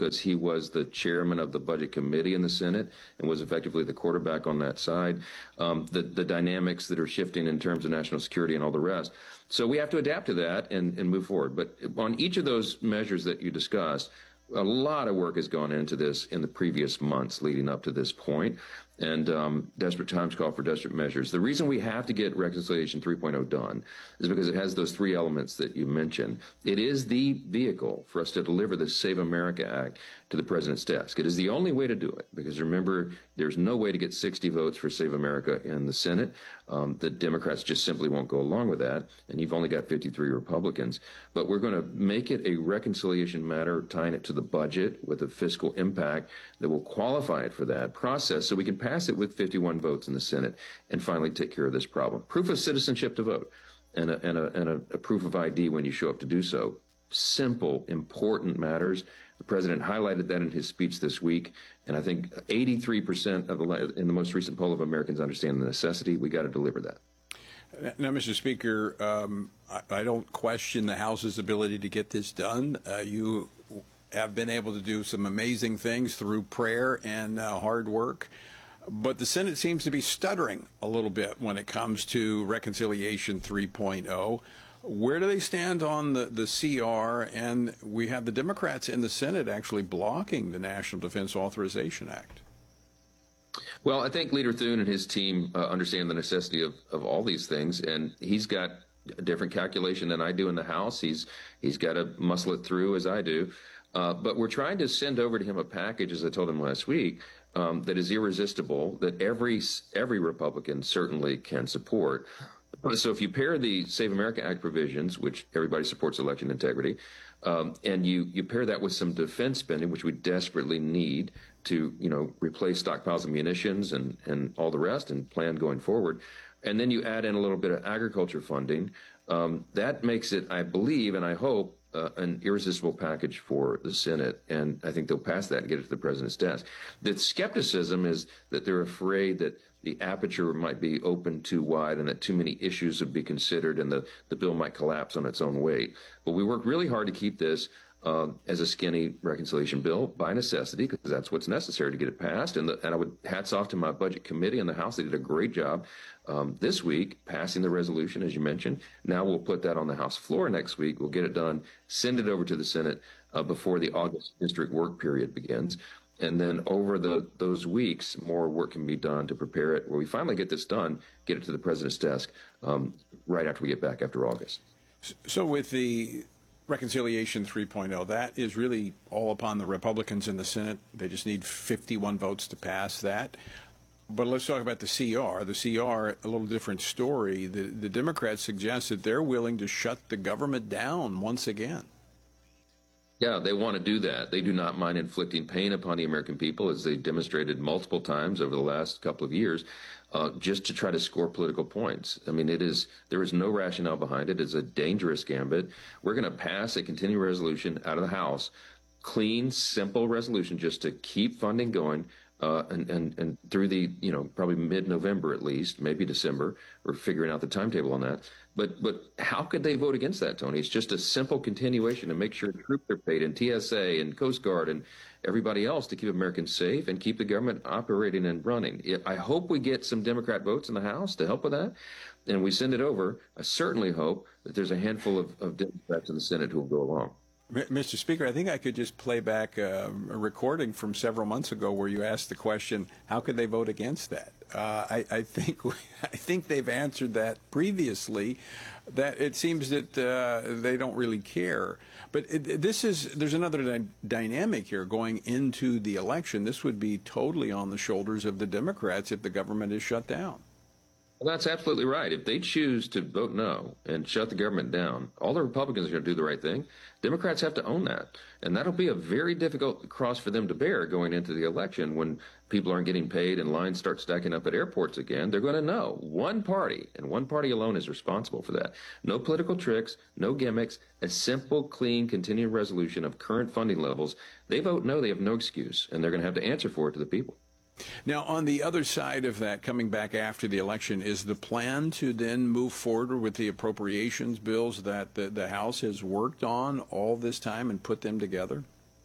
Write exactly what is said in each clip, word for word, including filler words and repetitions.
because he was the chairman of the Budget Committee in the Senate and was effectively the quarterback on that side. Um, the, the dynamics that are shifting in terms of national security and all the rest. So we have to adapt to that and, and move forward. But on each of those measures that you discussed, a lot of work has gone into this in the previous months leading up to this point, and um, desperate times call for desperate measures. The reason we have to get Reconciliation three point oh done is because it has those three elements that you mentioned. It is the vehicle for us to deliver the Save America Act to the president's desk. It is the only way to do it, because remember, there's no way to get sixty votes for Save America in the Senate. Um, the Democrats just simply won't go along with that, and you've only got fifty-three Republicans. But we're going to make it a reconciliation matter, tying it to the budget with a fiscal impact that will qualify it for that process, so we can pass it with fifty-one votes in the Senate and finally take care of this problem. Proof of citizenship to vote, and a, and a, and a, a proof of I D when you show up to do so. Simple, important matters. The president highlighted that in his speech this week, and I think eighty-three percent of the, in the most recent poll of Americans understand the necessity. We got to deliver that. Now, Mister Speaker, um, I, I don't question the House's ability to get this done. Uh, you have been able to do some amazing things through prayer and uh, hard work. But the Senate seems to be stuttering a little bit when it comes to Reconciliation three point oh. Where do they stand on the, the C R? And we have the Democrats in the Senate actually blocking the National Defense Authorization Act. Well, I think Leader Thune and his team uh, understand the necessity of, of all these things, and he's got a different calculation than I do in the House. He's he's got to muscle it through as I do. Uh, but we're trying to send over to him a package, as I told him last week, um, that is irresistible, that every every Republican certainly can support. So if you pair the Save America Act provisions, which everybody supports election integrity, um, and you, you pair that with some defense spending, which we desperately need to, you know, replace stockpiles of munitions and, and all the rest and plan going forward, and then you add in a little bit of agriculture funding, um, that makes it, I believe, and I hope, Uh, an irresistible package for the Senate, and I think they'll pass that and get it to the president's desk. The skepticism is that they're afraid that the aperture might be open too wide and that too many issues would be considered and the, the bill might collapse on its own weight. But we worked really hard to keep this um, as a skinny reconciliation bill by necessity, because that's what's necessary to get it passed. And, the, and I would hats off to my budget committee in the House. They did a great job um, this week passing the resolution, as you mentioned. Now we'll put that on the House floor next week. We'll get it done, send it over to the Senate uh, before the August district work period begins. And then over the those weeks, more work can be done to prepare it. Where we finally get this done, get it to the president's desk um, right after we get back after August. So with the Reconciliation three point oh, that is really all upon the Republicans in the Senate. They just need fifty-one votes to pass that. But let's talk about the C R. The C R, a little different story. The, the Democrats suggest that they're willing to shut the government down once again. Yeah, they want to do that. They do not mind inflicting pain upon the American people, as they demonstrated multiple times over the last couple of years, uh, just to try to score political points. I mean, it is there is no rationale behind it. It's a dangerous gambit. We're going to pass a continuing resolution out of the House, clean, simple resolution, just to keep funding going. Uh, and, and, and through the, you know, probably mid-November at least, maybe December, we're figuring out the timetable on that. But but how could they vote against that, Tony? It's just a simple continuation to make sure troops are paid, and T S A and Coast Guard and everybody else, to keep Americans safe and keep the government operating and running. I hope we get some Democrat votes in the House to help with that, and we send it over. I certainly hope that there's a handful of, of Democrats in the Senate who will go along. Mister Speaker, I think I could just play back uh, a recording from several months ago where you asked the question, how could they vote against that? Uh, I, I think I think they've answered that previously, that it seems that uh, they don't really care. But it, this is, there's another dy dynamic here going into the election. This would be totally on the shoulders of the Democrats if the government is shut down. Well, that's absolutely right. If they choose to vote no and shut the government down, all the Republicans are going to do the right thing. Democrats have to own that. And that'll be a very difficult cross for them to bear going into the election when people aren't getting paid and lines start stacking up at airports again. They're going to know one party, and one party alone, is responsible for that. No political tricks, no gimmicks, a simple, clean, continuing resolution of current funding levels. They vote no, they have no excuse, and they're going to have to answer for it to the people. Now, on the other side of that, coming back after the election, is the plan to then move forward with the appropriations bills that the, the House has worked on all this time and put them together?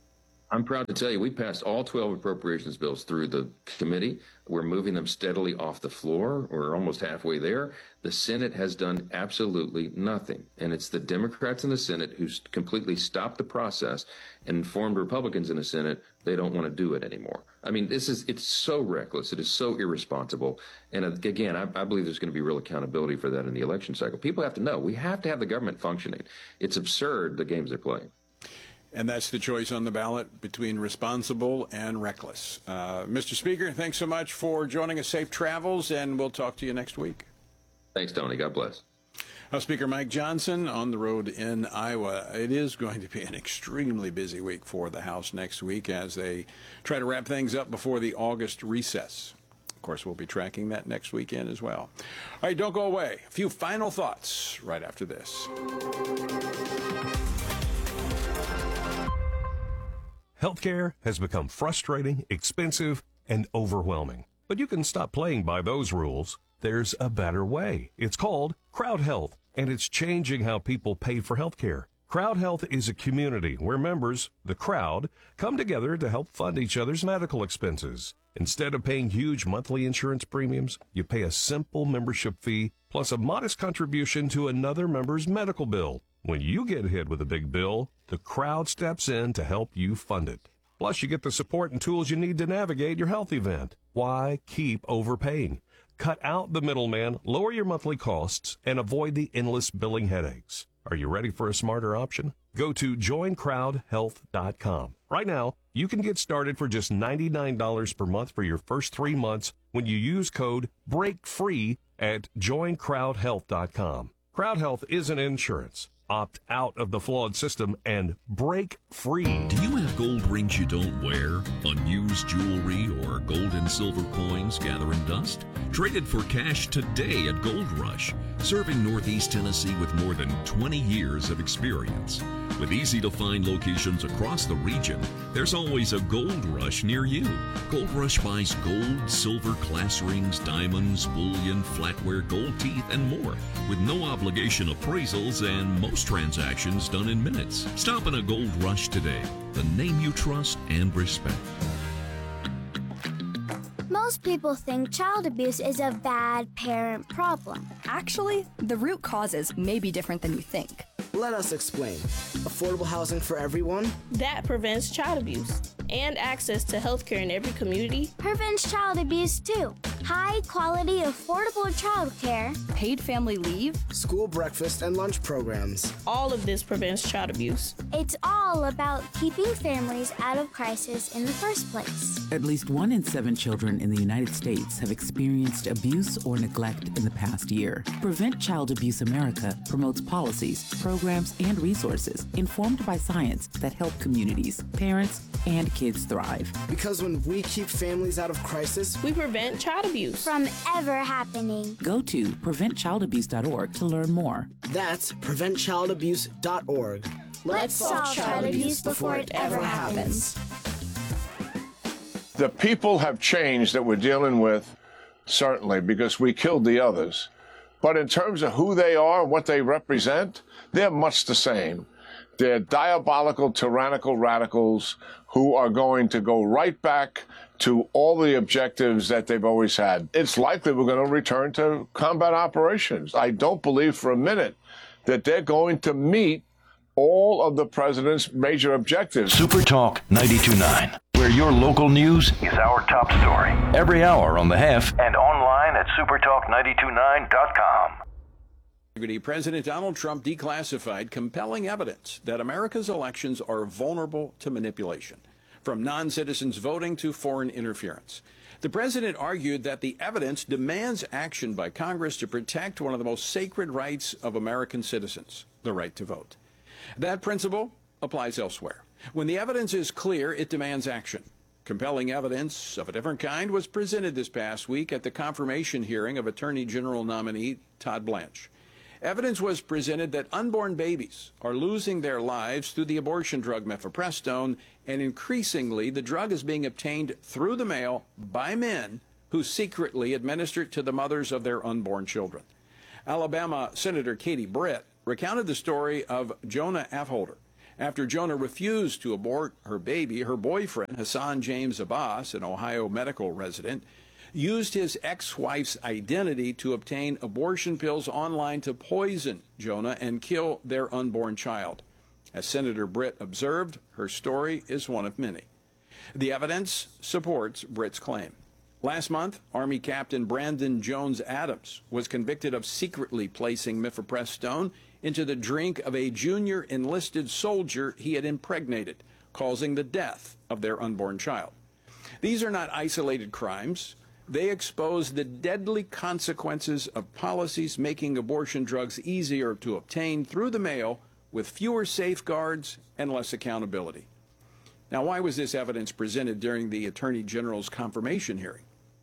I'm proud to tell you, we passed all twelve appropriations bills through the committee. We're moving them steadily off the floor. We're almost halfway there. The Senate has done absolutely nothing. And it's the Democrats in the Senate who completely stopped the process and informed Republicans in the Senate they don't want to do it anymore. I mean, this is, it's so reckless. It is so irresponsible. And again, I, I believe there's going to be real accountability for that in the election cycle. People have to know, we have to have the government functioning. It's absurd, the games they're playing. And that's the choice on the ballot between responsible and reckless. Uh, Mister Speaker, thanks so much for joining us. Safe travels, and we'll talk to you next week. Thanks, Tony. God bless. House Speaker Mike Johnson on the road in Iowa. It is going to be an extremely busy week for the House next week as they try to wrap things up before the August recess. Of course, we'll be tracking that next weekend as well. All right, don't go away. A few final thoughts right after this. Healthcare has become frustrating, expensive, and overwhelming. But you can stop playing by those rules. There's a better way. It's called Crowd Health, and it's changing how people pay for healthcare. Crowd Health is a community where members, the crowd, come together to help fund each other's medical expenses. Instead of paying huge monthly insurance premiums, you pay a simple membership fee plus a modest contribution to another member's medical bill. When you get hit with a big bill, the crowd steps in to help you fund it. Plus, you get the support and tools you need to navigate your health event. Why keep overpaying? Cut out the middleman, lower your monthly costs, and avoid the endless billing headaches. Are you ready for a smarter option? Go to join crowd health dot com. Right now, you can get started for just ninety-nine dollars per month for your first three months when you use code BREAKFREE at join crowd health dot com. Crowd Health isn't insurance. Opt out of the flawed system and break free. Do you have gold rings you don't wear, unused jewelry, or gold and silver coins gathering dust? Traded for cash today at Gold Rush, serving Northeast Tennessee with more than twenty years of experience. With easy-to-find locations across the region, there's always a Gold Rush near you. Gold Rush buys gold, silver, class rings, diamonds, bullion, flatware, gold teeth, and more, with no obligation appraisals and most transactions done in minutes. Stop in a Gold Rush today, the name you trust and respect. Most people think child abuse is a bad parent problem. Actually, the root causes may be different than you think. Let us explain. Affordable housing for everyone? That prevents child abuse. And access to health care in every community. Prevents child abuse too. High quality, affordable child care. Paid family leave. School breakfast and lunch programs. All of this prevents child abuse. It's all about keeping families out of crisis in the first place. At least one in seven children in the United States have experienced abuse or neglect in the past year. Prevent Child Abuse America promotes policies, programs, and resources informed by science that help communities, parents, and kids thrive. Because when we keep families out of crisis, we prevent child abuse from ever happening. Go to prevent child abuse dot org to learn more. That's prevent child abuse dot org. Let's solve child abuse before it ever happens. The people have changed that we're dealing with, certainly, because we killed the others. But in terms of who they are, what they represent, they're much the same. They're diabolical, tyrannical radicals who are going to go right back to all the objectives that they've always had. It's likely we're going to return to combat operations. I don't believe for a minute that they're going to meet all of the president's major objectives. Super Talk ninety-two point nine, where your local news is our top story. Every hour on the Hef and online at super talk nine two nine dot com. President Donald Trump declassified compelling evidence that America's elections are vulnerable to manipulation, from non-citizens voting to foreign interference. The president argued that the evidence demands action by Congress to protect one of the most sacred rights of American citizens, the right to vote. That principle applies elsewhere. When the evidence is clear, it demands action. Compelling evidence of a different kind was presented this past week at the confirmation hearing of Attorney General nominee Todd Blanche. Evidence was presented that unborn babies are losing their lives through the abortion drug mifepristone, and increasingly the drug is being obtained through the mail by men who secretly administer it to the mothers of their unborn children. Alabama Senator Katie Britt recounted the story of Jonah Affolter, After Jonah refused to abort her baby, her boyfriend, Hassan James Abbas, an Ohio medical resident, used his ex-wife's identity to obtain abortion pills online to poison Jonah and kill their unborn child. As Senator Britt observed, her story is one of many. The evidence supports Britt's claim. Last month, Army Captain Brandon Jones Adams was convicted of secretly placing mifepristone into the drink of a junior enlisted soldier he had impregnated, causing the death of their unborn child. These are not isolated crimes. They expose the deadly consequences of policies making abortion drugs easier to obtain through the mail with fewer safeguards and less accountability. Now, why was this evidence presented during the Attorney General's confirmation hearing?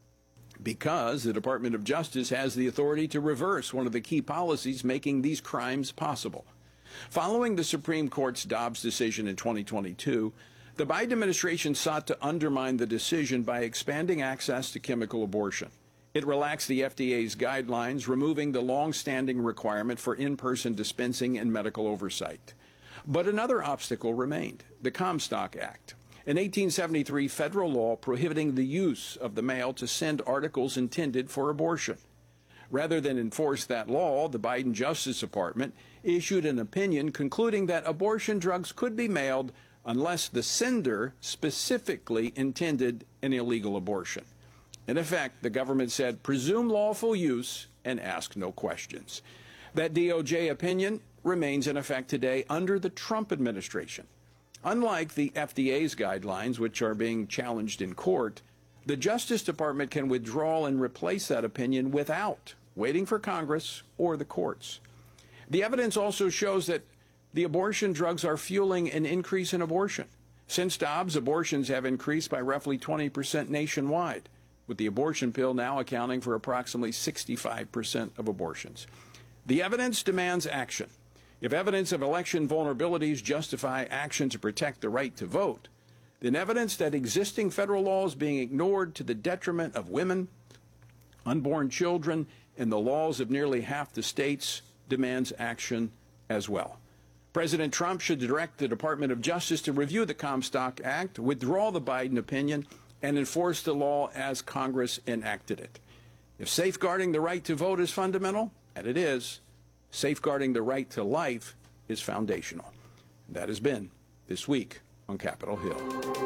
Because the Department of Justice has the authority to reverse one of the key policies making these crimes possible. Following the Supreme Court's Dobbs decision in twenty twenty-two, the Biden administration sought to undermine the decision by expanding access to chemical abortion. It relaxed the F D A's guidelines, removing the long-standing requirement for in-person dispensing and medical oversight. But another obstacle remained, the Comstock Act, an eighteen seventy-three federal law prohibiting the use of the mail to send articles intended for abortion. Rather than enforce that law, the Biden Justice Department issued an opinion concluding that abortion drugs could be mailed unless the sender specifically intended an illegal abortion. In effect, the government said, presume lawful use and ask no questions. That D O J opinion remains in effect today under the Trump administration. Unlike the F D A's guidelines, which are being challenged in court, the Justice Department can withdraw and replace that opinion without waiting for Congress or the courts. The evidence also shows that the abortion drugs are fueling an increase in abortion. Since Dobbs, abortions have increased by roughly twenty percent nationwide, with the abortion pill now accounting for approximately sixty-five percent of abortions. The evidence demands action. If evidence of election vulnerabilities justify action to protect the right to vote, then evidence that existing federal law is being ignored to the detriment of women, unborn children, and the laws of nearly half the states demands action as well. President Trump should direct the Department of Justice to review the Comstock Act, withdraw the Biden opinion, and enforce the law as Congress enacted it. If safeguarding the right to vote is fundamental, and it is, safeguarding the right to life is foundational. That has been This Week on Capitol Hill.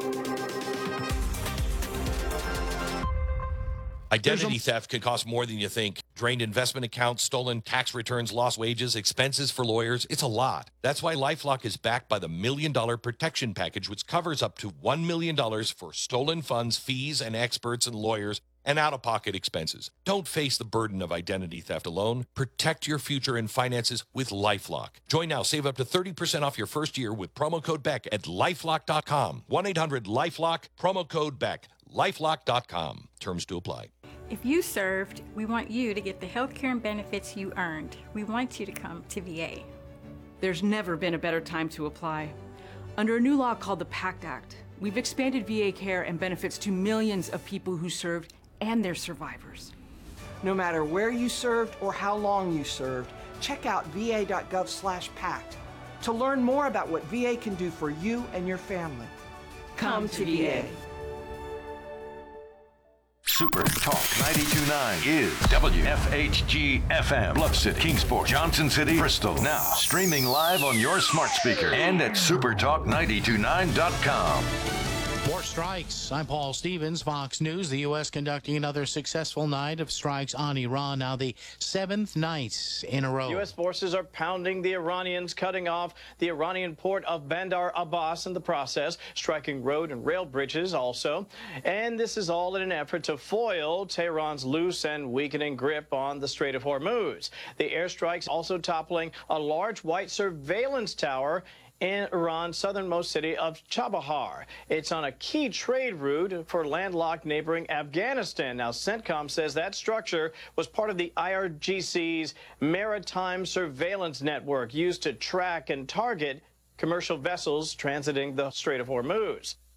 Identity theft can cost more than you think. Drained investment accounts, stolen tax returns, lost wages, expenses for lawyers. It's a lot. That's why LifeLock is backed by the Million Dollar Protection Package, which covers up to one million dollars for stolen funds, fees, and experts and lawyers, and out-of-pocket expenses. Don't face the burden of identity theft alone. Protect your future and finances with LifeLock. Join now. Save up to thirty percent off your first year with promo code Beck at lifelock dot com. one eight hundred LifeLock, promo code Beck. lifelock dot com. Terms to apply. If you served, we want you to get the health care and benefits you earned. We want you to come to V A. There's never been a better time to apply. Under a new law called the PACT Act, we've expanded V A care and benefits to millions of people who served and their survivors. No matter where you served or how long you served, check out v a dot gov slash pact to learn more about what V A can do for you and your family. Come, Come to V A. Super Talk ninety-two point nine is W F H G F M, Bluff City, Kingsport, Johnson City, Bristol. Now streaming live on your smart speaker and at super talk nine two nine dot com. More strikes. I'm Paul Stevens, Fox News. The U S conducting another successful night of strikes on Iran, now the seventh night in a row. U S forces are pounding the Iranians, cutting off the Iranian port of Bandar Abbas in the process, striking road and rail bridges also. And this is all in an effort to foil Tehran's loose and weakening grip on the Strait of Hormuz. The airstrikes also toppling a large white surveillance tower in Iran's southernmost city of Chabahar. It's on a key trade route for landlocked neighboring Afghanistan. Now, CENTCOM says that structure was part of the I R G C's maritime surveillance network used to track and target commercial vessels transiting the Strait of Hormuz.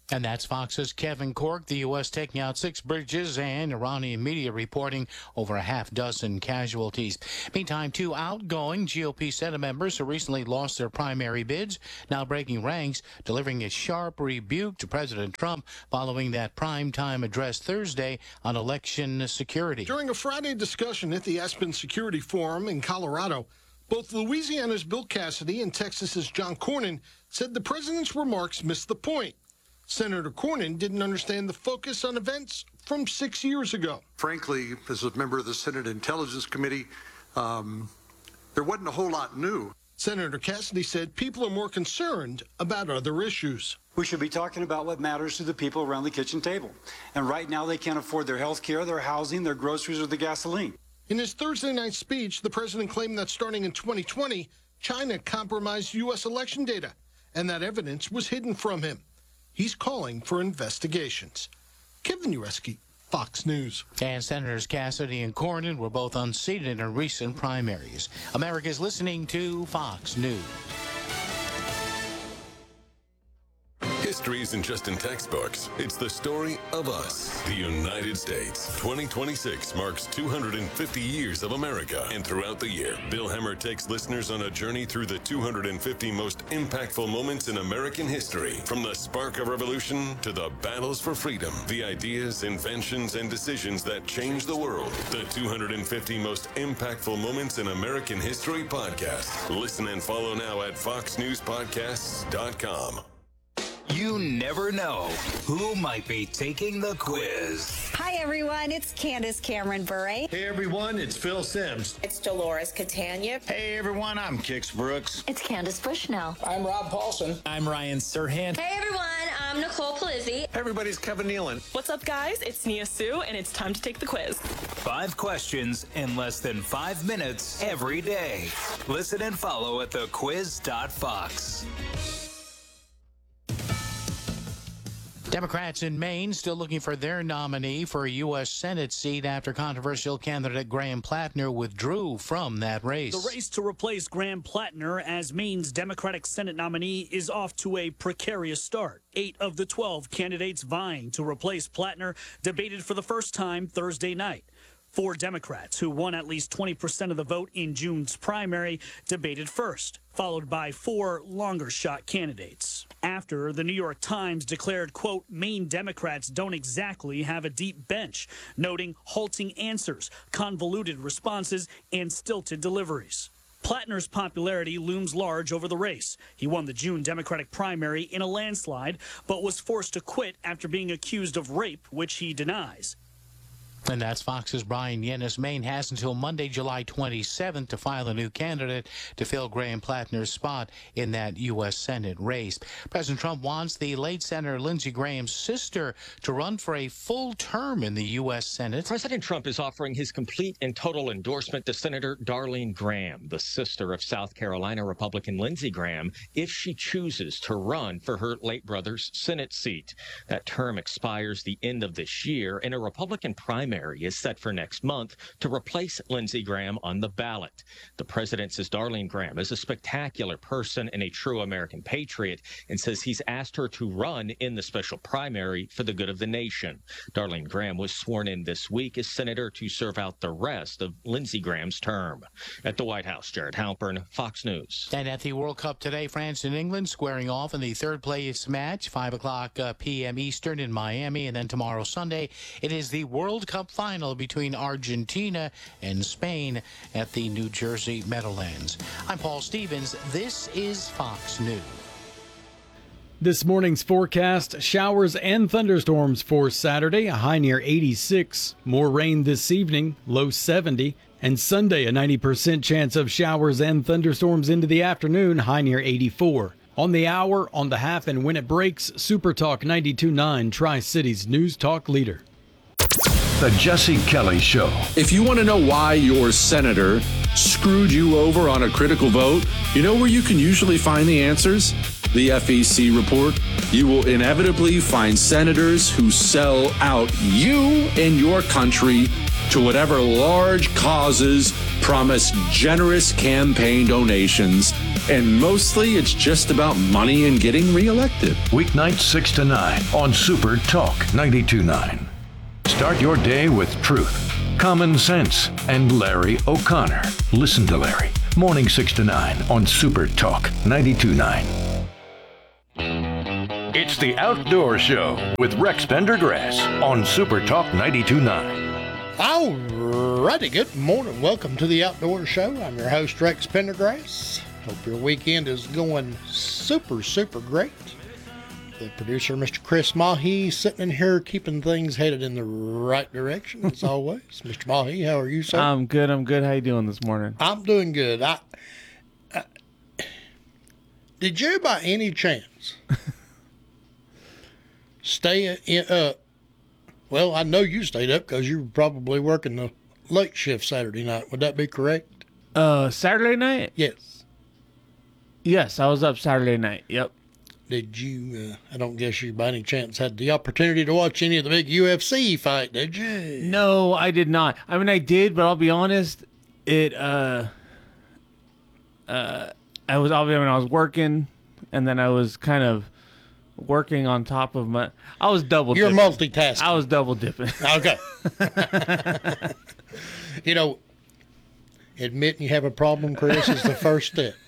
And that's Fox's Kevin Cork. The U S taking out six bridges, and Iranian media reporting over a half dozen casualties. Meantime, two outgoing G O P Senate members who recently lost their primary bids now breaking ranks, delivering a sharp rebuke to President Trump following that primetime address Thursday on election security. During a Friday discussion at the Aspen Security Forum in Colorado, both Louisiana's Bill Cassidy and Texas's John Cornyn said the president's remarks missed the point. Senator Cornyn didn't understand the focus on events from six years ago. Frankly, as a member of the Senate Intelligence Committee, um, there wasn't a whole lot new. Senator Cassidy said people are more concerned about other issues. We should be talking about what matters to the people around the kitchen table. And right now they can't afford their health care, their housing, their groceries, or the gasoline. In his Thursday night speech, the president claimed that starting in twenty twenty, China compromised U S election data, and that evidence was hidden from him. He's calling for investigations. Kevin Ureski, Fox News. And Senators Cassidy and Cornyn were both unseated in recent primaries. America's listening to Fox News. History isn't just in textbooks. It's the story of us, the United States. twenty twenty-six marks two hundred fifty years of America. And throughout the year, Bill Hemmer takes listeners on a journey through the two hundred fifty most impactful moments in American history. From the spark of revolution to the battles for freedom, the ideas, inventions, and decisions that changed the world. The two hundred fifty most impactful moments in American history podcast. Listen and follow now at fox news podcasts dot com. You never know who might be taking the quiz. Hi, everyone. It's Candace Cameron Bure. Hey, everyone. It's Phil Sims. It's Dolores Catania. Hey, everyone. I'm Kix Brooks. It's Candace Bushnell. I'm Rob Paulson. I'm Ryan Serhant. Hey, everyone. I'm Nicole Palizzi. Hey, everybody's Kevin Nealon. What's up, guys? It's Nia Sue, and it's time to take the quiz. Five questions in less than five minutes every day. Listen and follow at the quiz dot fox. Democrats in Maine still looking for their nominee for a U S Senate seat after controversial candidate Graham Plattner withdrew from that race. The race to replace Graham Plattner as Maine's Democratic Senate nominee is off to a precarious start. Eight of the twelve candidates vying to replace Plattner debated for the first time Thursday night. Four Democrats, who won at least twenty percent of the vote in June's primary, debated first, followed by four longer-shot candidates. After, the New York Times declared, quote, Maine Democrats don't exactly have a deep bench, noting halting answers, convoluted responses, and stilted deliveries. Plattner's popularity looms large over the race. He won the June Democratic primary in a landslide, but was forced to quit after being accused of rape, which he denies. And that's Fox's Brian Yennis. Maine has until Monday, July twenty-seventh to file a new candidate to fill Graham Plattner's spot in that U S Senate race. President Trump wants the late Senator Lindsey Graham's sister to run for a full term in the U S Senate. President Trump is offering his complete and total endorsement to Senator Darlene Graham, the sister of South Carolina Republican Lindsey Graham, if she chooses to run for her late brother's Senate seat. That term expires the end of this year, and a Republican primary is set for next month to replace Lindsey Graham on the ballot. The president says Darlene Graham is a spectacular person and a true American patriot, and says he's asked her to run in the special primary for the good of the nation. Darlene Graham was sworn in this week as senator to serve out the rest of Lindsey Graham's term. At the White House, Jared Halpern, Fox News. And at the World Cup today, France and England squaring off in the third place match, five o'clock uh, p m Eastern in Miami. And then tomorrow, Sunday, it is the World Cup final between Argentina and Spain at the New Jersey Meadowlands. I'm Paul Stevens. This is Fox News. This morning's forecast, showers and thunderstorms for Saturday, a high near eighty-six. More rain this evening, low seventy. And Sunday, a ninety percent chance of showers and thunderstorms into the afternoon, high near eighty-four. On the hour, on the half, and when it breaks, Super Talk ninety-two point nine, Tri-Cities News Talk leader. The Jesse Kelly Show. If you want to know why your senator screwed you over on a critical vote, you know where you can usually find the answers? The F E C report. You will inevitably find senators who sell out you and your country to whatever large causes, promise generous campaign donations, And mostly it's just about money and getting reelected. Weeknights six to nine on Super Talk ninety-two point nine. Start your day with truth, common sense, and Larry O'Connor. Listen to Larry. Morning six to nine on Super Talk ninety-two point nine. It's the Outdoor Show with Rex Pendergrass on Super Talk ninety-two point nine. All righty, good morning. Welcome to the Outdoor Show. I'm your host, Rex Pendergrass. Hope your weekend is going super, super great. The producer, Mister Chris Mahi, sitting in here keeping things headed in the right direction, as always. Mister Mahi, how are you, sir? I'm good. I'm good. How you doing this morning? I'm doing good. I, I Did you, by any chance, stay in, uh, well, I know you stayed up because you were probably working the late shift Saturday night. Would that be correct? Uh, Saturday night? Yes. Yes, I was up Saturday night. Yep. Did you, uh, I don't guess you by any chance had the opportunity to watch any of the big U F C fight, did you? No, I did not. I mean, I did, but I'll be honest, it, uh, uh, I was, I mean, I was working, and then I was kind of working on top of my, I was double You're dipping. multitasking. I was double dipping. Okay. You know, admitting you have a problem, Chris, is the first step.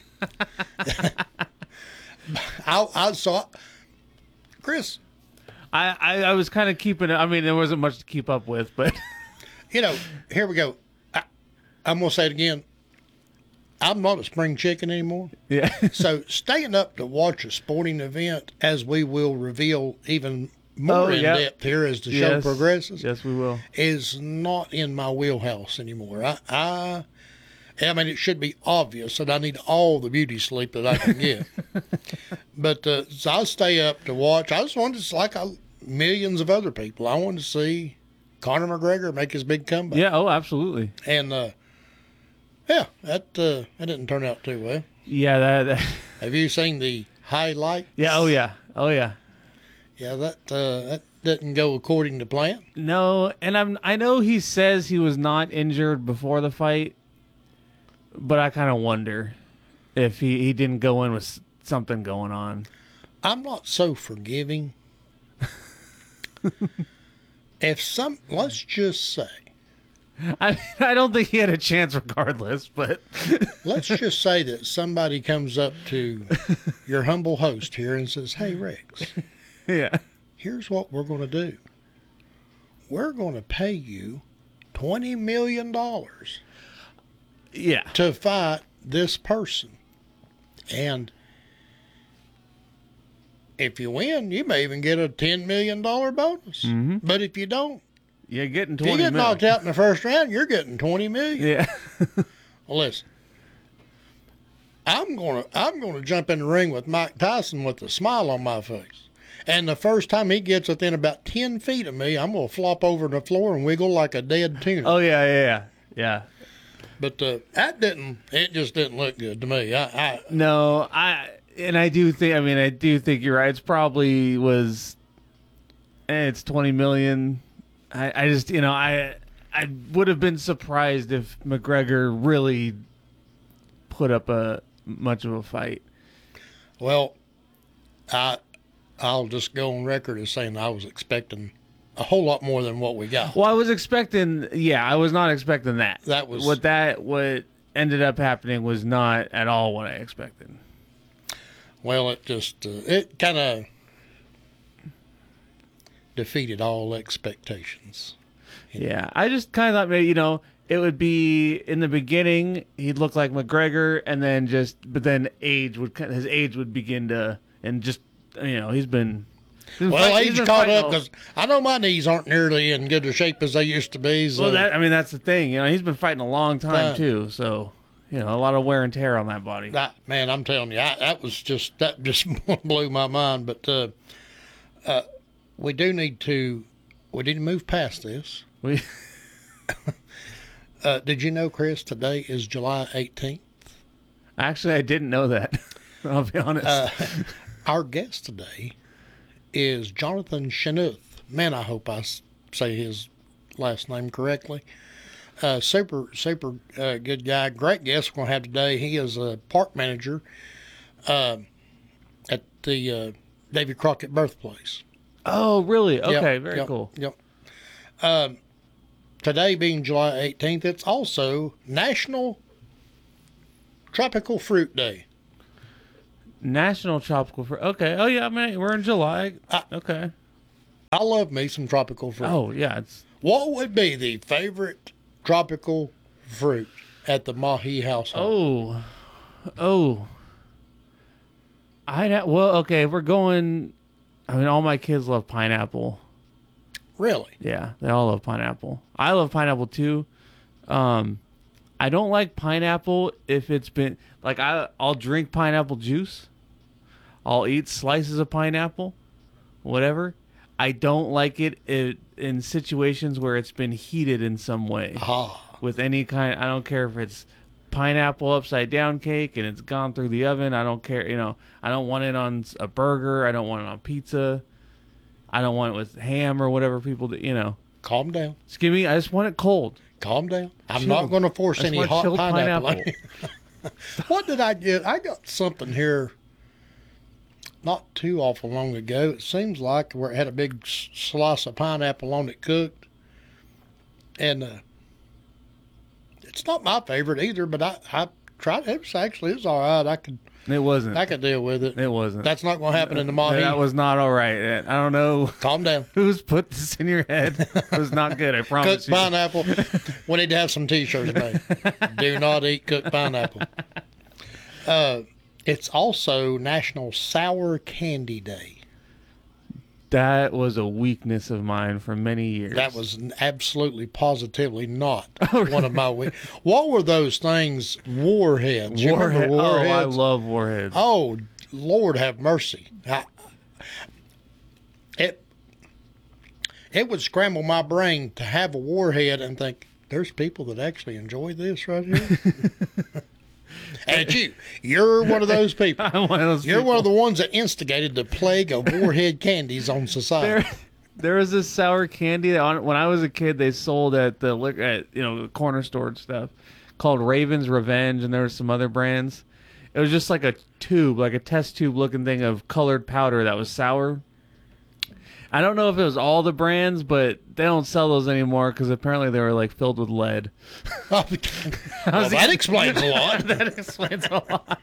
I, I saw Chris. I, I, I was kind of keeping it. I mean, there wasn't much to keep up with, but you know, here we go. I, I'm gonna say it again. I'm not a spring chicken anymore. Yeah. So staying up to watch a sporting event, as we will reveal even more Oh, in yep. depth here as the show Yes. progresses, Yes, we will. is not in my wheelhouse anymore. I, I, I mean, it should be obvious that I need all the beauty sleep that I can get. But uh, so I'll stay up to watch. I just wanted to, like I, millions of other people, I wanted to see Conor McGregor make his big comeback. yeah. Oh, absolutely. And uh, yeah, that uh, that didn't turn out too well. Yeah. That. that Have you seen the highlight? yeah. Oh, yeah. Oh, yeah. Yeah, that uh, that didn't go according to plan. No, and I'm. I know he says he was not injured before the fight, but I kind of wonder if he, he didn't go in with something going on. I'm not so forgiving. If some, let's just say, I I don't think he had a chance regardless, but let's just say that somebody comes up to your humble host here and says, "Hey, Rex, yeah, here's what we're going to do. We're going to pay you twenty million dollars yeah, to fight this person. And if you win, you may even get a ten million dollars bonus. Mm-hmm. But if you don't, you're getting if twenty. you get mil. knocked out in the first round, you're getting twenty million dollars. Yeah. Well, listen, I'm gonna I'm gonna jump in the ring with Mike Tyson with a smile on my face. And the first time he gets within about ten feet of me, I'm gonna flop over the floor and wiggle like a dead tuna. Oh yeah, yeah, yeah, yeah. But uh, that didn't. It just didn't look good to me. I, I No, I and I do think. I mean, I do think you're right. It's probably was. Eh, it's twenty million. I, I just, you know, I I would have been surprised if McGregor really put up a much of a fight. Well, I I'll just go on record as saying I was expecting a whole lot more than what we got. Well, I was expecting. Yeah, I was not expecting that. That was what that what ended up happening was not at all what I expected. Well, it just uh, it kind of defeated all expectations. Yeah, I just kind of thought maybe, you know, it would be in the beginning he'd look like McGregor, and then just but then age would his age would begin to and just you know he's been. he's been Well, fight- he's age been caught fighting up all- because I know my knees aren't nearly in good a shape as they used to be. So. Well, that I mean that's the thing, you know, he's been fighting a long time Uh, too, so you know a lot of wear and tear on that body. That, man, I'm telling you, I, that was just that just blew my mind. But uh, uh, we do need to we need to move past this. We. uh, did you know, Chris? Today is July eighteenth. Actually, I didn't know that. I'll be honest. Uh, our guest today is Jonathan Chynoweth. Man, I hope I s- say his last name correctly. uh, super, super uh, good guy. Great guest we're going to have today. He is a park manager uh, at the uh, Davy Crockett birthplace. Oh, really? Okay, Yep, very yep, cool. Yep. Um, today being July eighteenth, it's also National Tropical Fruit Day. National Tropical Fruit. Okay. Oh, yeah, man. We're in July. I, okay. I love me some tropical fruit. Oh, yeah. It's... What would be the favorite tropical fruit at the Mahi household? Oh. Oh. I well, okay. If we're going, I mean, all my kids love pineapple. Really? Yeah, they all love pineapple. I love pineapple too. Um, I don't like pineapple if it's been like I I'll drink pineapple juice. I'll eat slices of pineapple, whatever. I don't like it, it in situations where it's been heated in some way. Ah. With any kind, I don't care if it's pineapple upside down cake and it's gone through the oven. I don't care, you know. I don't want it on a burger. I don't want it on pizza. I don't want it with ham or whatever people do, you know. Calm down. Just give me, I just want it cold. Calm down. I'm Chill. not going to force I just any want hot chilled pineapple. pineapple. What did I get? I got something here not too awful long ago. It seems like where it had a big s- slice of pineapple on it cooked. And uh, it's not my favorite either, but I, I tried it. It's actually, it's all right. I could. It wasn't. I could deal with it. It wasn't. That's not going to happen in the Mahi. That was not all right. I don't know. Calm down. Who's put this in your head? It was not good, I promise Cooked you. pineapple. We need to have some T-shirts made. Do not eat cooked pineapple. Uh, it's also National Sour Candy Day. That was a weakness of mine for many years. That was absolutely, positively not one of my weak. What were those things? Warheads. You remember Warhead. warheads? Oh, I love warheads. Oh, Lord have mercy. I, it, it would scramble my brain to have a warhead and think, there's people that actually enjoy this right here. And it's you. You're one of those people. I'm one of those You're people. one of the ones that instigated the plague of warhead candies on society. There, there was this sour candy that on, when I was a kid they sold at the liquor at you know the corner store and stuff called Raven's Revenge, and there were some other brands. It was just like a tube, like a test tube looking thing of colored powder that was sour. I don't know if it was all the brands, but they don't sell those anymore because apparently they were like filled with lead. Oh, well, that explains a lot. That explains a lot.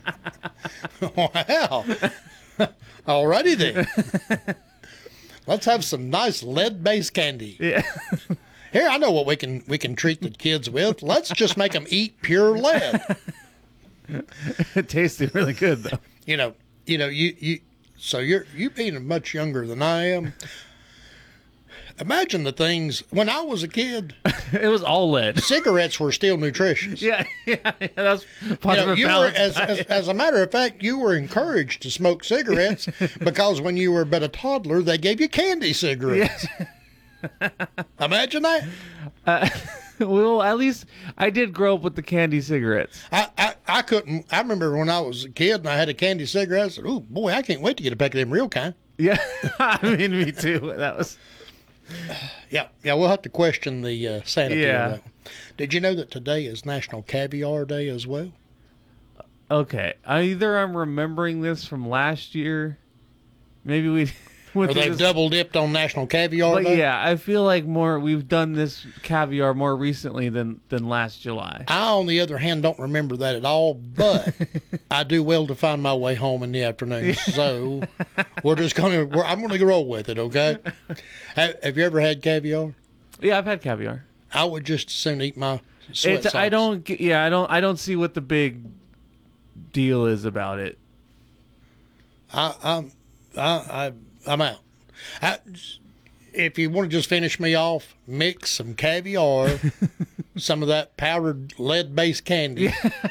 Wow. Alrighty then. Let's have some nice lead-based candy. Yeah. Here, I know what we can we can treat the kids with. Let's just make them eat pure lead. It tasted really good though. You know, you know, you you. So you're you being much younger than I am. Imagine the things when I was a kid. It was all lead. Cigarettes were still nutritious. Yeah, yeah, yeah that's part you know, of a you were, balanced as, as, diet. as a matter of fact, you were encouraged to smoke cigarettes because when you were but a toddler, they gave you candy cigarettes. Yeah. Imagine that. Uh, well, at least I did grow up with the candy cigarettes. I, I, I couldn't. I remember when I was a kid and I had a candy cigarette. I said, "Oh boy, I can't wait to get a pack of them real kind." Yeah, I mean, me too. That was. Yeah, yeah. We'll have to question the uh, sanity Yeah. of that one. Did you know that today is National Caviar Day as well? Okay, either I'm remembering this from last year, maybe we. Or they've double dipped on National Caviar But Day? yeah, I feel like more we've done this caviar more recently than than last July. I, on the other hand, don't remember that at all, but I do well to find my way home in the afternoon. So we're just going to, I'm going to roll with it, okay? Have, have you ever had caviar? Yeah, I've had caviar. I would just as soon eat my sweat It's, I socks. don't. get- Yeah, I don't. I don't see what the big deal is about it. I, I'm, I, I, I'm out. I, if you want to just finish me off, mix some caviar, some of that powdered lead-based candy,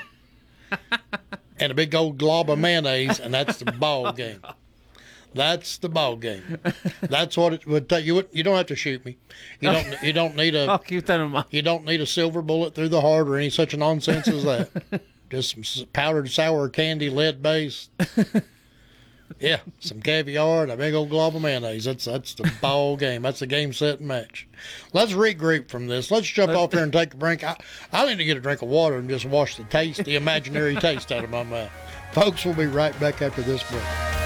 and a big old glob of mayonnaise, and that's the ball game. That's the ball game. That's what it would take. You would, you don't have to shoot me. You don't. You don't need a. I'll keep that in mind. You don't need a silver bullet through the heart or any such nonsense as that. Just some s- powdered sour candy, lead based. Yeah, some caviar and a big old glob of mayonnaise. That's that's the ball game. That's the game, set, and match. Let's regroup from this. Let's jump off here and take a drink. I, I need to get a drink of water and just wash the taste, the imaginary taste out of my mouth. Folks, we'll be right back after this break.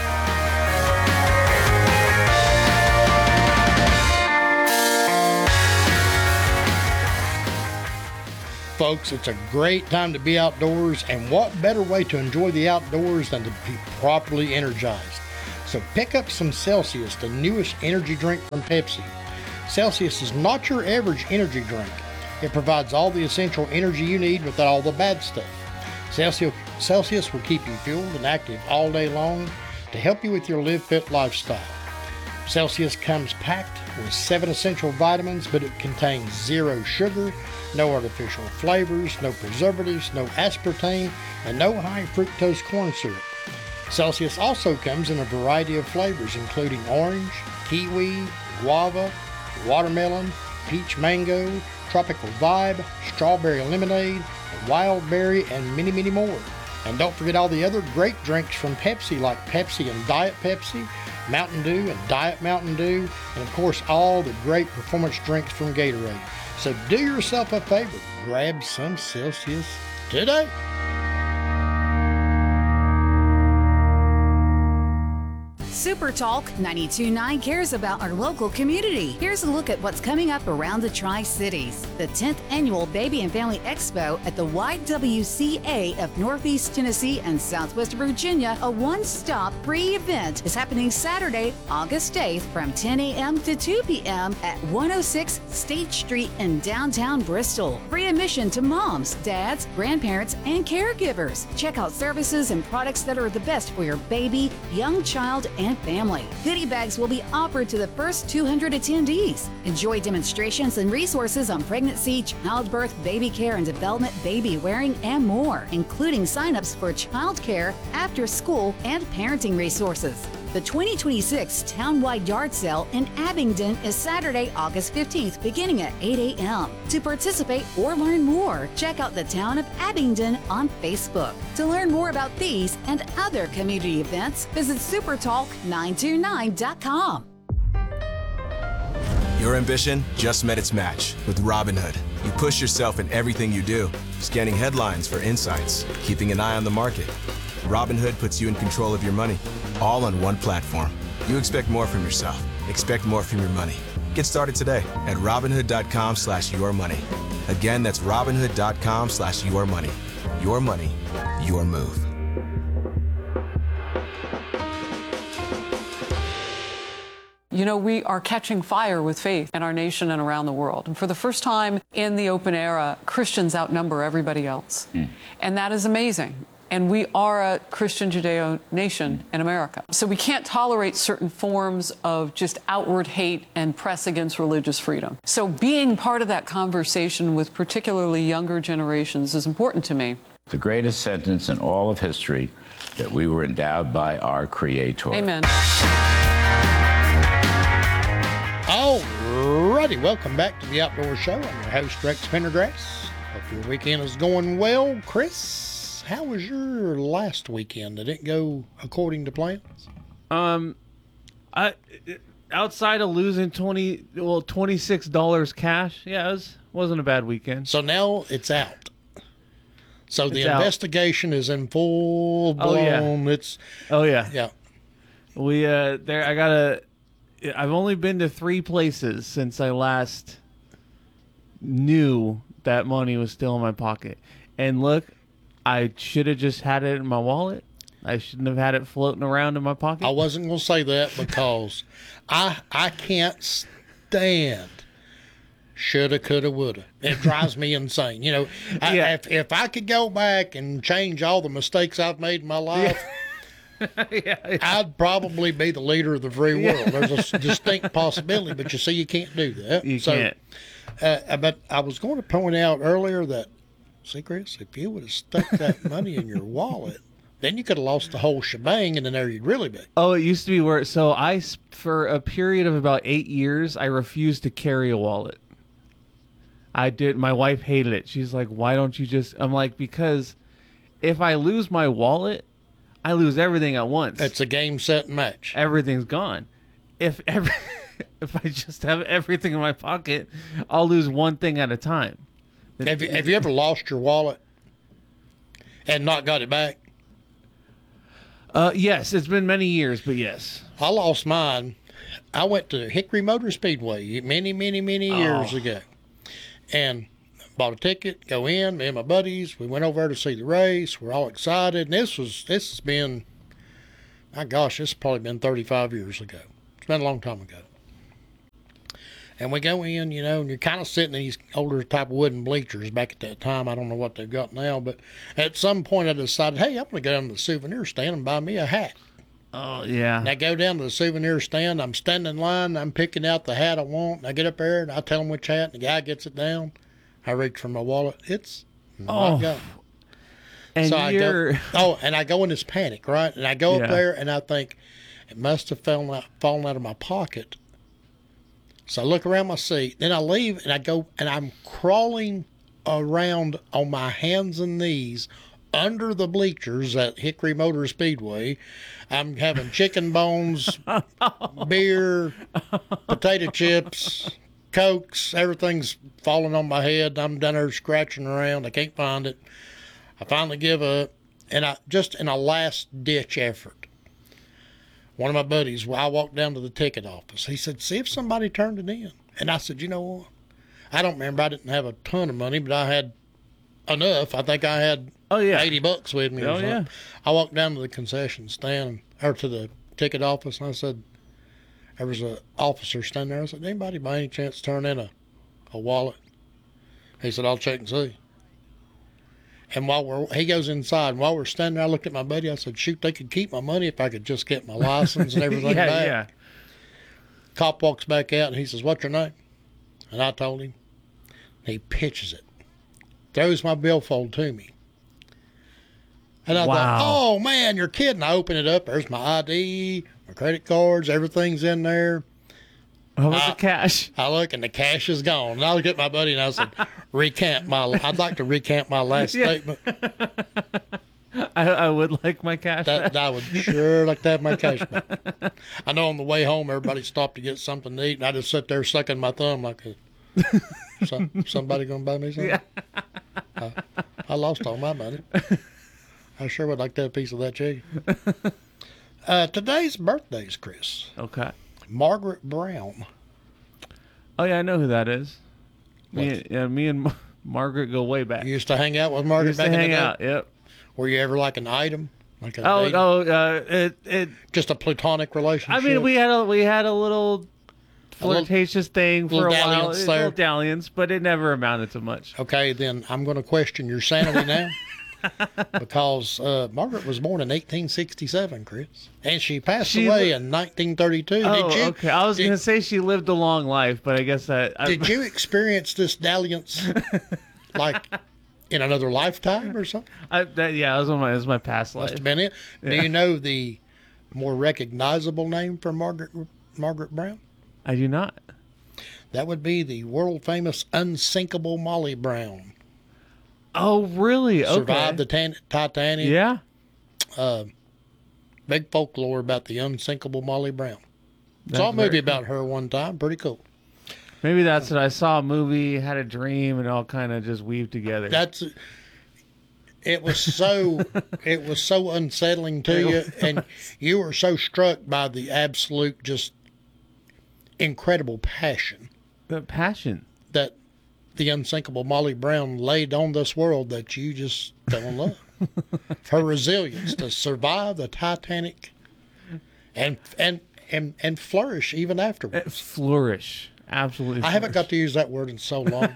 Folks, it's a great time to be outdoors, and what better way to enjoy the outdoors than to be properly energized? So pick up some Celsius, the newest energy drink from Pepsi. Celsius is not your average energy drink. It provides all the essential energy you need without all the bad stuff. Celsius, Celsius will keep you fueled and active all day long to help you with your Live Fit lifestyle. Celsius comes packed with seven essential vitamins, but it contains zero sugar, no artificial flavors, no preservatives, no aspartame, and no high fructose corn syrup. Celsius also comes in a variety of flavors, including orange, kiwi, guava, watermelon, peach mango, tropical vibe, strawberry lemonade, wild berry, and many, many more. And don't forget all the other great drinks from Pepsi, like Pepsi and Diet Pepsi, Mountain Dew and Diet Mountain Dew, and of course all the great performance drinks from Gatorade. So do yourself a favor, grab some Celsius today. Super Talk ninety-two point nine cares about our local community. Here's a look at what's coming up around the Tri-Cities. The tenth Annual Baby and Family Expo at the Y W C A of Northeast Tennessee and Southwest Virginia, a one-stop free event, is happening Saturday, August eighth from ten a.m. to two p.m. at one oh six State Street in downtown Bristol. Free admission to moms, dads, grandparents, and caregivers. Check out services and products that are the best for your baby, young child, and family. Goodie bags will be offered to the first two hundred attendees. Enjoy demonstrations and resources on pregnancy, childbirth, baby care and development, baby wearing, and more, including signups for childcare, after school, and parenting resources. The twenty twenty-six Townwide Yard Sale in Abingdon is Saturday, August fifteenth, beginning at eight a.m. To participate or learn more, check out the Town of Abingdon on Facebook. To learn more about these and other community events, visit super talk nine two nine dot com. Your ambition just met its match with Robinhood. You push yourself in everything you do, scanning headlines for insights, keeping an eye on the market. Robinhood puts you in control of your money, all on one platform. You expect more from yourself. Expect more from your money. Get started today at Robinhood.com slash your money. Again, that's Robinhood.com slash your money. Your money, your move. You know, we are catching fire with faith in our nation and around the world. And for the first time in the open era, Christians outnumber everybody else. Mm. And that is amazing. And we are a Christian Judeo nation in America. So we can't tolerate certain forms of just outward hate and press against religious freedom. So being part of that conversation with particularly younger generations is important to me. The greatest sentence in all of history, that we were endowed by our Creator. Amen. Alrighty, welcome back to the Outdoor Show. I'm your host, Rex Pendergrass. Hope your weekend is going well. Chris, how was your last weekend? Did it go according to plans? Um, I outside of losing twenty, well, twenty six dollars cash. Yeah, it was, wasn't a bad weekend. So now it's out. So the It's out. investigation is in full blown. Oh, yeah. It's Oh yeah, yeah. We uh, there. I gotta. I've only been to three places since I last knew that money was still in my pocket. And look, I should have just had it in my wallet. I shouldn't have had it floating around in my pocket. I wasn't going to say that because I I can't stand shoulda, coulda, woulda. It drives me insane. You know, I, Yeah. if if I could go back and change all the mistakes I've made in my life, yeah, yeah. I'd probably be the leader of the free world. There's a s- distinct possibility, but you see, you can't do that. You so, can't. Uh, but I was going to point out earlier that, see, Chris, if you would have stuck that money in your wallet, then you could have lost the whole shebang, and then there you'd really be. Oh, it used to be where. So I, s- for a period of about eight years, I refused to carry a wallet. I did. My wife hated it. She's like, "Why don't you just?" I'm like, "Because if I lose my wallet, I lose everything at once. It's a game, set, and match. Everything's gone. If every, if I just have everything in my pocket, I'll lose one thing at a time. Have you, have you ever lost your wallet and not got it back? Uh, yes, it's been many years, but yes. I lost mine. I went to Hickory Motor Speedway many, many, many years Oh. ago. And bought a ticket, go in, me and my buddies. We went over there to see the race. We're all excited. And this was, this has been, my gosh, this has probably been thirty-five years ago. It's been a long time ago. And we go in, you know, and you're kind of sitting in these older type of wooden bleachers back at that time. I don't know what they've got now, but at some point I decided, hey, I'm going to go down to the souvenir stand and buy me a hat. Oh, yeah. And I go down to the souvenir stand. I'm standing in line. I'm picking out the hat I want. And I get up there and I tell him which hat. And the guy gets it down. I reach for my wallet. It's not Oh. gone. And so I you're... go, oh, and I go in this panic, right? And I go Yeah. up there and I think it must have fallen out, fallen out of my pocket. So I look around my seat. Then I leave and I go and I'm crawling around on my hands and knees under the bleachers at Hickory Motor Speedway. I'm having chicken bones, beer, potato chips, Cokes, everything's falling on my head. I'm down there scratching around. I can't find it. I finally give up. And I just in a last ditch effort, one of my buddies, well, I walked down to the ticket office. He said, see if somebody turned it in. And I said, you know what? I don't remember. I didn't have a ton of money, but I had enough. I think I had oh, yeah. eighty bucks with me. Or Oh, something. yeah. I walked down to the concession stand, or to the ticket office, and I said, there was an officer standing there. I said, anybody by any chance turn in a, a wallet? He said, I'll check and see. And while we're, he goes inside, and while we're standing there, I looked at my buddy. I said, shoot, they could keep my money if I could just get my license and everything yeah, back. yeah. Cop walks back out, and he says, what's your name? And I told him. He pitches it. Throws my billfold to me. And I Wow. thought, oh, man, you're kidding. I open it up. There's my I D, my credit cards, everything's in there. How about I, the cash? I look, and the cash is gone. And I look at my buddy, and I said, recant my, I'd like to recant my last Yeah. statement. I, I would like my cash That, back. I would sure like to have my cash back. I know on the way home, everybody stopped to get something to eat, and I just sit there sucking my thumb like, a, some, somebody going to buy me something? Yeah. I, I lost all my money. I sure would like to have a piece of that chicken. Uh, today's birthdays, Chris. Okay. Margaret Brown. Oh, yeah, I know who that is. Me, What? yeah, me and Mar- Margaret go way back. You used to hang out with Margaret used back to in hang the day? out, yep. Were you ever like an item? Like a Oh, date? oh, uh, it, it. Just a platonic relationship? I mean, we had a we had a little A little- flirtatious thing for little a while, dalliance a there. little dalliance, but it never amounted to much. Okay, then I'm going to question your sanity now. Because uh, Margaret was born in eighteen sixty-seven, Chris. And she passed She away li- in nineteen thirty-two. Oh, did you, okay. I was did, going to say she lived a long life, but I guess that. I, did you experience this dalliance like in another lifetime or something? I, that, yeah, that was, one of my, that was my past Must life. have been it. Do Yeah. you know the more recognizable name for Margaret Margaret Brown? I do not. That would be the world famous unsinkable Molly Brown. Oh, really? Okay. Survived the tan- Titanic. Yeah. Uh, big folklore about the unsinkable Molly Brown. That's Saw a very movie cool. about her one time. Pretty cool. Maybe that's it. I saw a movie, had a dream, and it all kind of just weaved together. That's it. Was so it was so unsettling to It you, was. and you were so struck by the absolute, just incredible passion The passion. that the unsinkable Molly Brown laid on this world that you just fell in love. Her resilience to survive the Titanic and and and and flourish even afterwards. Flourish. Absolutely. I haven't got to use that word in so long.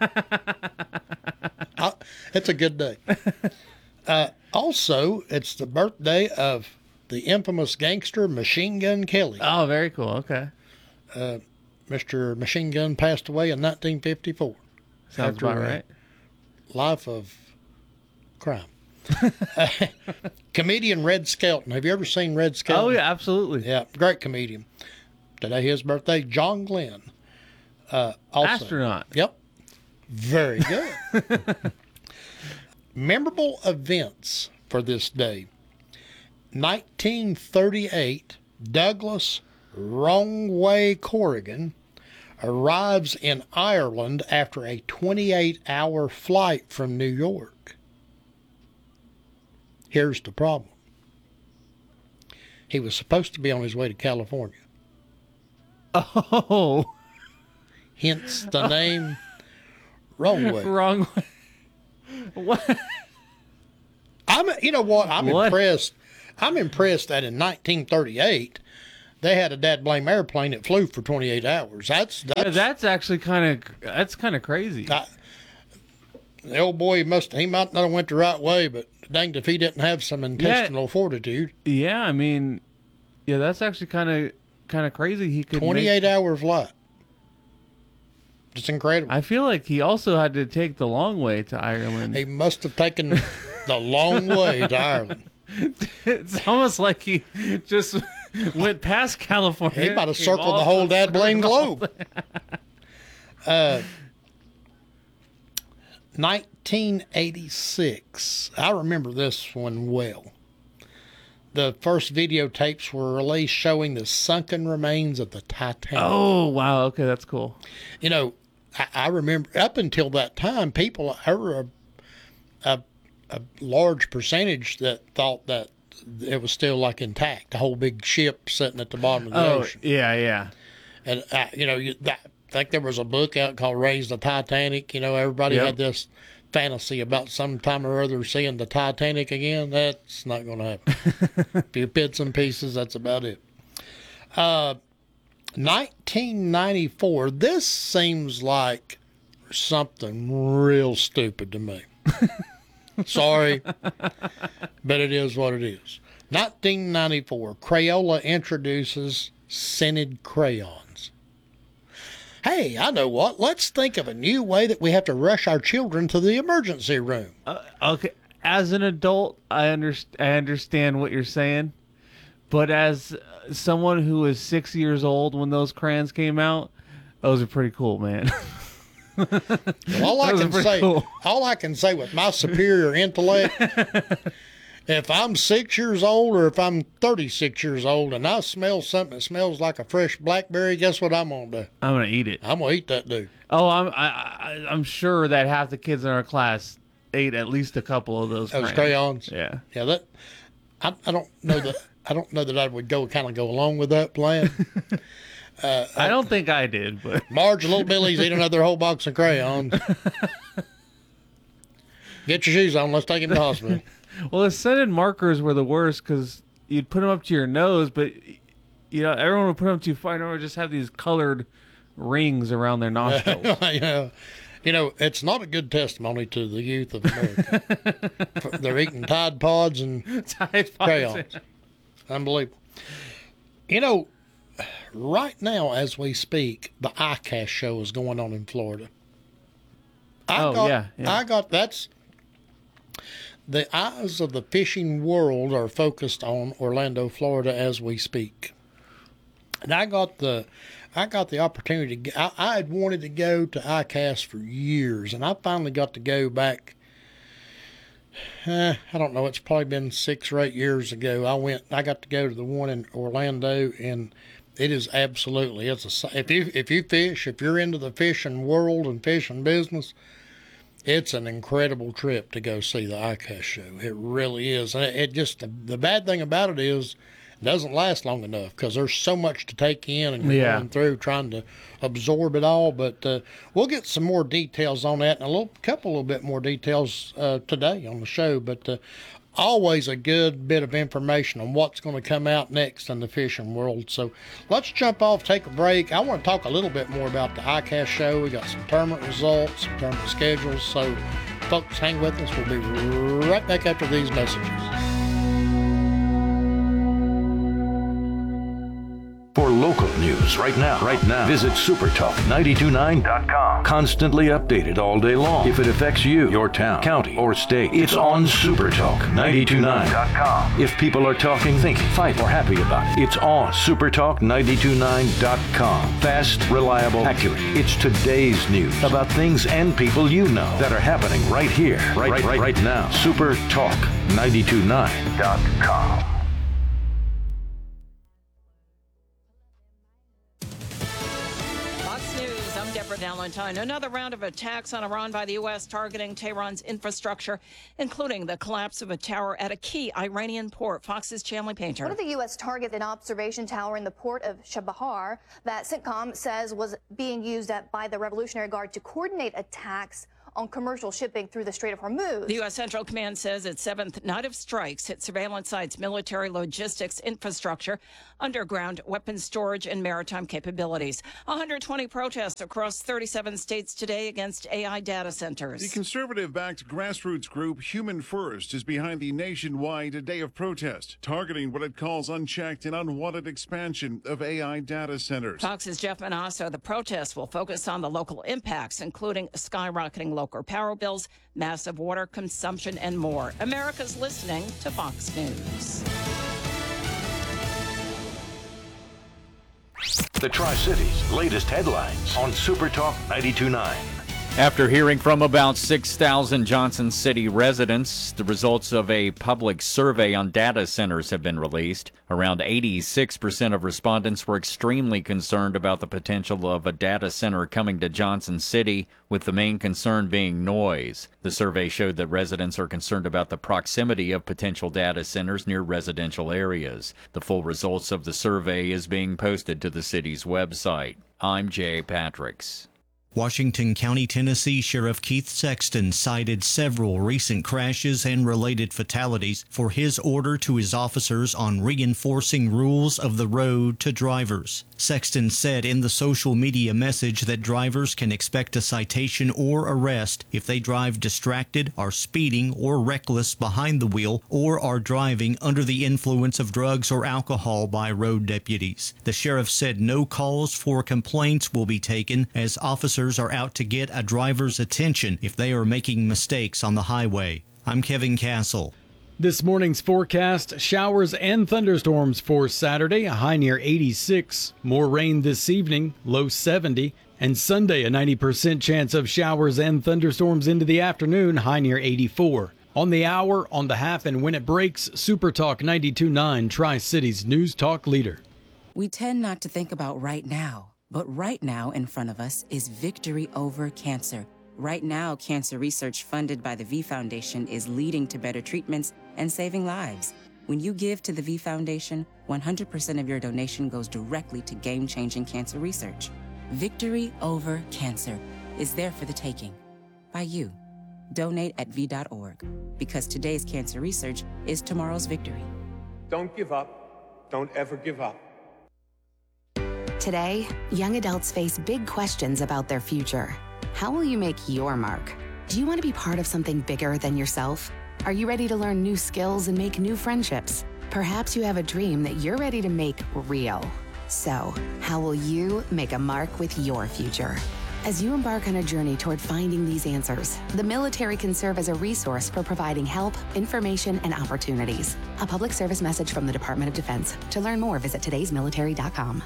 I, it's a good day. Uh, also, it's the birthday of the infamous gangster Machine Gun Kelly. Oh, very cool. Okay. Uh, Mister Machine Gun passed away in nineteen fifty-four. Sounds after about a right. Life of crime. uh, comedian Red Skelton. Have you ever seen Red Skelton? Oh, yeah, absolutely. Yeah, great comedian. Today his birthday. John Glenn. Uh, also, Astronaut. Yep. Very good. Memorable events for this day. nineteen thirty-eight, Douglas Wrongway Corrigan arrives in Ireland after a twenty-eight hour flight from New York. Here's the problem. He was supposed to be on his way to California. Oh. Hence the name Wrongway. Wrong way. What? I'm, you know what? I'm What? impressed. I'm impressed that in nineteen thirty-eight, they had a dad blame airplane that flew for twenty-eight hours. That's that's Yeah, that's actually kind of that's kind of crazy. I, the old boy must he might not have went the right way, but danged if he didn't have some intestinal fortitude. Yeah, I mean, yeah, that's actually kind of kind of crazy. He could twenty-eight make, hour flight. It's incredible. I feel like he also had to take the long way to Ireland. He must have taken the long way to Ireland. It's almost like he just went past California. He might have circled the whole dad blame globe. uh, nineteen eighty-six. I remember this one well. The first videotapes were released showing the sunken remains of the Titanic. Oh, wow. Okay, that's cool. You know, I, I remember up until that time, people, there were a, a, a large percentage that thought that it was still like intact, the whole big ship sitting at the bottom of the Oh, ocean. yeah, yeah. And, uh, you know, you, that, I think there was a book out called Raise the Titanic. You know, everybody Yep. had this fantasy about some time or other seeing the Titanic again. That's not going to happen. A few bits and pieces, that's about it. Uh, nineteen ninety-four, this seems like something real stupid to me. Sorry, but it is what it is. nineteen ninety-four, Crayola introduces scented crayons. Hey, I know what. Let's think of a new way that we have to rush our children to the emergency room. Uh, okay, as an adult, I understand. I understand what you're saying, but as someone who was six years old when those crayons came out, those are pretty cool, man. All I Those are can pretty say, cool. all I can say with my superior intellect, if I'm six years old or if I'm thirty-six years old and I smell something that smells like a fresh blackberry, guess what I'm gonna do? I'm gonna eat it. I'm gonna eat that dude. Oh, I'm I, I, I'm sure that half the kids in our class ate at least a couple of those. Those crayons. crayons. Yeah. Yeah. That I, I don't know that I don't know that I would go kind of go along with that plan. Uh, I don't think I did, but Marge, little Billy's eating another whole box of crayons. Get your shoes on. Let's take him to the hospital. Well, the scented markers were the worst because you'd put them up to your nose, but you know everyone would put them too far, and everyone would just have these colored rings around their nostrils. you know, you know, it's not a good testimony to the youth of America. They're eating Tide Pods and Tide Pods. crayons. Unbelievable. You know, right now as we speak, the I CAST show is going on in Florida. I Oh, got, yeah, yeah. I got that's the eyes of the fishing world are focused on Orlando, Florida as we speak. And I got the I got the opportunity to get, I, I had wanted to go to I CAST for years, and I finally got to go back. Uh, I don't know. It's probably been six or eight years ago. I went. I got to go to the one in Orlando, and it is absolutely. It's a. If you if you fish, if you're into the fishing world and fishing business, it's an incredible trip to go see the I CAST show. It really is. And it, it just the, the bad thing about it is it doesn't last long enough because there's so much to take in, and you're Yeah. going through trying to absorb it all. But uh, we'll get some more details on that and a little couple little bit more details uh, today on the show. But uh, always a good bit of information on what's going to come out next in the fishing world. So let's jump off, take a break. I want to talk a little bit more about the I CAST show. We got some tournament results, some tournament schedules. So folks, hang with us. We'll be right back after these messages. For local news right now, right now, visit super talk nine two nine dot com. Constantly updated all day long. If it affects you, your town, county, or state, it's on Supertalk nine two nine dot com. If people are talking, thinking, fight, or happy about it, it's on Supertalk nine two nine dot com. Fast, reliable, accurate. It's today's news about things and people you know that are happening right here, right, right, right, right now. Supertalk nine two nine dot com. News. I'm Deborah Valentine. Another round of attacks on Iran by the U S targeting Tehran's infrastructure, including the collapse of a tower at a key Iranian port. Fox's Chanley Painter. One of the U S targets an observation tower in the port of Chabahar that CENTCOM says was being used at, by the Revolutionary Guard to coordinate attacks on commercial shipping through the Strait of Hormuz. The U S Central Command says its seventh night of strikes hit surveillance sites, military logistics infrastructure, underground weapons storage, and maritime capabilities. one hundred twenty protests across thirty-seven states today against A I data centers. The conservative-backed grassroots group Human First is behind the nationwide day of protest, targeting what it calls unchecked and unwanted expansion of A I data centers. Fox's Jeff Manasso. The protests will focus on the local impacts, including skyrocketing local power bills, massive water consumption, and more. America's listening to Fox News. The Tri-Cities' latest headlines on Super Talk ninety-two point nine. After hearing from about six thousand Johnson City residents, the results of a public survey on data centers have been released. Around eighty-six percent of respondents were extremely concerned about the potential of a data center coming to Johnson City, with the main concern being noise. The survey showed that residents are concerned about the proximity of potential data centers near residential areas. The full results of the survey is being posted to the city's website. I'm Jay Patricks. Washington County, Tennessee Sheriff Keith Sexton cited several recent crashes and related fatalities for his order to his officers on reinforcing rules of the road to drivers. Sexton said in the social media message that drivers can expect a citation or arrest if they drive distracted, are speeding or reckless behind the wheel, or are driving under the influence of drugs or alcohol by road deputies. The sheriff said no calls for complaints will be taken, as officers are out to get a driver's attention if they are making mistakes on the highway. I'm Kevin Castle. This morning's forecast, showers and thunderstorms for Saturday, a high near eighty-six. More rain this evening, low seventy. And Sunday, a ninety percent chance of showers and thunderstorms into the afternoon, high near eighty-four. On the hour, on the half, and when it breaks, Super Talk ninety-two point nine, Tri-Cities News Talk leader. We tend not to think about right now. But right now in front of us is victory over cancer. Right now, cancer research funded by the V Foundation is leading to better treatments and saving lives. When you give to the V Foundation, one hundred percent of your donation goes directly to game-changing cancer research. Victory over cancer is there for the taking. By you. Donate at V dot org. Because today's cancer research is tomorrow's victory. Don't give up. Don't ever give up. Today, young adults face big questions about their future. How will you make your mark? Do you want to be part of something bigger than yourself? Are you ready to learn new skills and make new friendships? Perhaps you have a dream that you're ready to make real. So, how will you make a mark with your future? As you embark on a journey toward finding these answers, the military can serve as a resource for providing help, information, and opportunities. A public service message from the Department of Defense. To learn more, visit todays military dot com.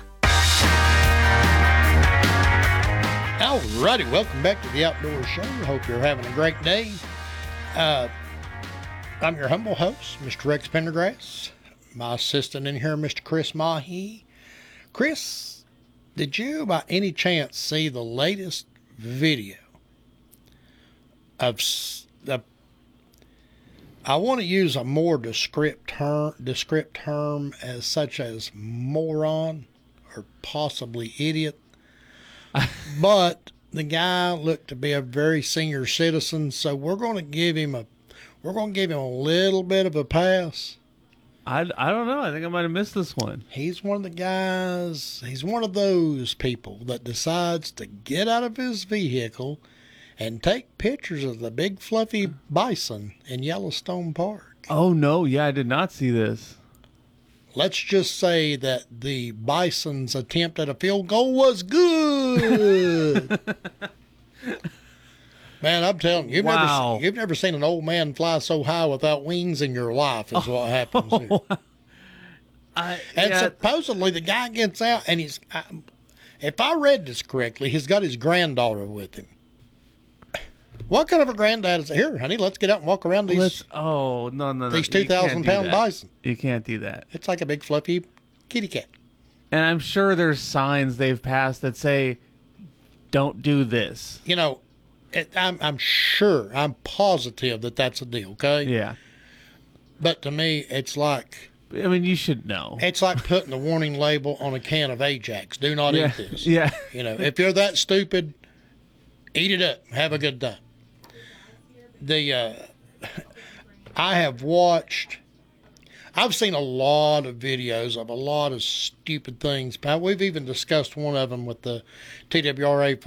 All righty, welcome back to the Outdoor Show. Hope you're having a great day. Uh, I'm your humble host, Mister Rex Pendergrass. My assistant in here, Mister Chris Mahi. Chris, did you by any chance see the latest video of the, I want to use a more descript term, descript term as such as moron or possibly idiot. But the guy looked to be a very senior citizen, so we're going to give him a we're going to give him a little bit of a pass. I, I don't know. I think I might have missed this one. He's one of the guys, he's one of those people that decides to get out of his vehicle and take pictures of the big fluffy bison in Yellowstone Park. Oh, no. Yeah, I did not see this. Let's just say that the Bison's attempt at a field goal was good. Man, I'm telling you, you've, wow. never, you've never seen an old man fly so high without wings in your life is what happens here. I, and yeah. supposedly the guy gets out and he's, I, if I read this correctly, he's got his granddaughter with him. What kind of a granddad is it? Here, honey, let's get out and walk around these. Let's, oh, no, no, no. These two thousand pound bison. You can't do that. It's like a big fluffy kitty cat. And I'm sure there's signs they've passed that say, don't do this. You know, it, I'm, I'm sure, I'm positive that that's a deal, okay? Yeah. But to me, it's like... I mean, you should know. It's like putting the warning label on a can of Ajax. Do not Yeah, eat this. yeah. You know, if you're that stupid, eat it up. Have a good time. The, uh, I have watched... I've seen a lot of videos of a lot of stupid things. We've even discussed one of them with the T W R A